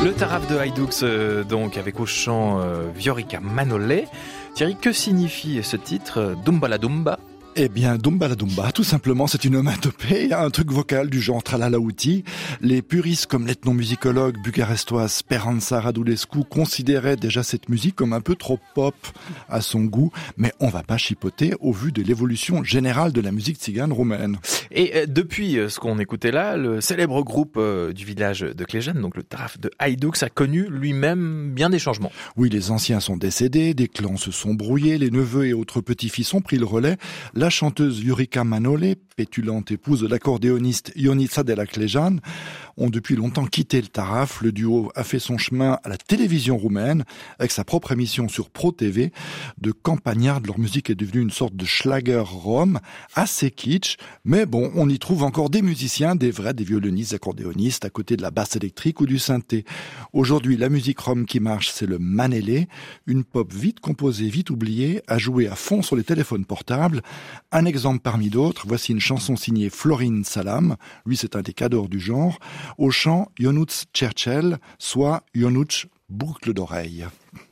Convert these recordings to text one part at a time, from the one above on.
Le Taraf de Haïdoux, donc, avec au chant Viorica Manolé. Thierry, que signifie ce titre, Dumba la Dumba? Eh bien, Dumba la Dumba, tout simplement, c'est une onomatopée, un truc vocal du genre tralalaouti. Les puristes comme l'ethnomusicologue bucarestoise Speranța Radulescu considéraient déjà cette musique comme un peu trop pop à son goût, mais on va pas chipoter au vu de l'évolution générale de la musique tzigane roumaine. Et depuis ce qu'on écoutait là, le célèbre groupe du village de Cléjan, donc le Taraf de Haïdoux, a connu lui-même bien des changements. Oui, les anciens sont décédés, des clans se sont brouillés, les neveux et autres petits-fils ont pris le relais. La chanteuse Viorica Manolé, pétulante épouse de l'accordéoniste Ionica de la Cléjan, ont depuis longtemps quitté le Taraf. Le duo a fait son chemin à la télévision roumaine avec sa propre émission sur Pro TV. De campagnarde, leur musique est devenue une sorte de schlager rom, assez kitsch, mais bon, on y trouve encore des musiciens, des violonistes, accordéonistes, à côté de la basse électrique ou du synthé. Aujourd'hui, la musique rom qui marche, c'est le manélé, une pop vite composée, vite oubliée, à jouer à fond sur les téléphones portables. Un exemple parmi d'autres, voici une chanson signée Florin Salam, lui c'est un des cadors du genre, au chant Ionuț Cercel, soit Ionuț boucle d'oreille.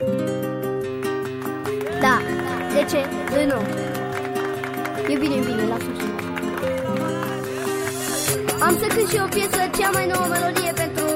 Da, 10, 2, 9. E bine, lasă-mi. Am să cânt și o piesă, cea mai nouă melodie pentru